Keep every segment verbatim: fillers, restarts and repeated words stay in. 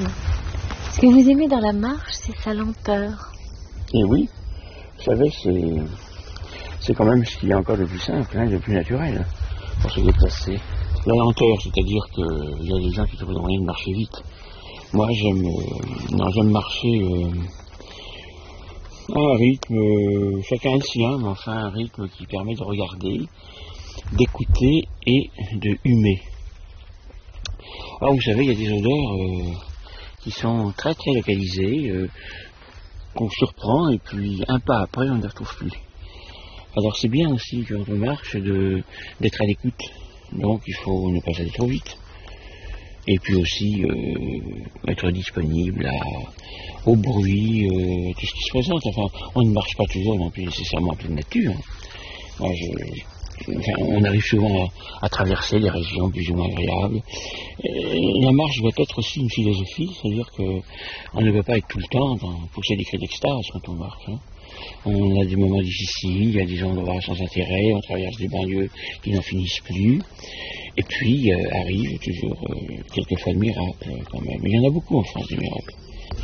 Ce que vous aimez dans la marche, c'est sa lenteur. Et oui, vous savez, c'est, c'est quand même ce qu'il y a encore de plus simple, hein, de plus naturel pour se déplacer. La lenteur, c'est-à-dire qu'il y a des gens qui trouvent le moyen de marcher vite. Moi, j'aime, euh, non, j'aime marcher euh, à un rythme, euh, chacun le sien, mais enfin un rythme qui permet de regarder, d'écouter et de humer. Alors vous savez, il y a des odeurs euh, qui sont très très localisées, euh, qu'on surprend et puis un pas après on ne les retrouve plus. Alors c'est bien aussi quand on marche de, d'être à l'écoute, donc il faut ne pas aller trop vite. Et puis aussi euh, être disponible à, au bruit, euh, tout ce qui se présente. Enfin, on ne marche pas toujours non plus nécessairement en pleine nature. Moi, je, enfin, on arrive souvent à, à traverser des régions plus ou moins agréables. Et la marche doit être aussi une philosophie, c'est-à-dire qu'on ne peut pas être tout le temps dans pousser des cris d'extase quand on marche. Hein. On a des moments difficiles, il y a des endroits sans intérêt, on traverse des banlieues qui n'en finissent plus. Et puis euh, arrive toujours euh, quelquefois de miracles euh, quand même. Il y en a beaucoup en France, des miracles.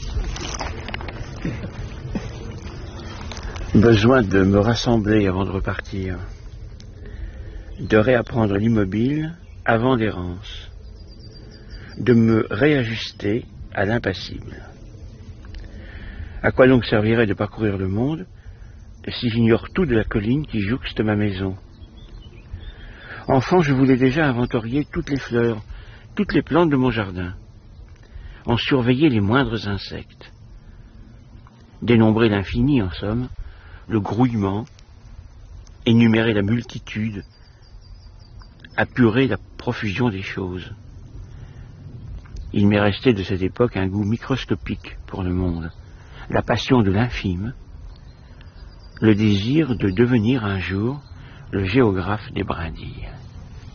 Besoin de me rassembler avant de repartir, de réapprendre l'immobile avant l'errance, de me réajuster à l'impassible. À quoi donc servirait de parcourir le monde si j'ignore tout de la colline qui jouxte ma maison? Enfant, je voulais déjà inventorier toutes les fleurs, toutes les plantes de mon jardin, en surveiller les moindres insectes, dénombrer l'infini, en somme, le grouillement, énumérer la multitude, apurer la profusion des choses. Il m'est resté de cette époque un goût microscopique pour le monde, la passion de l'infime, le désir de devenir un jour le géographe des brindilles.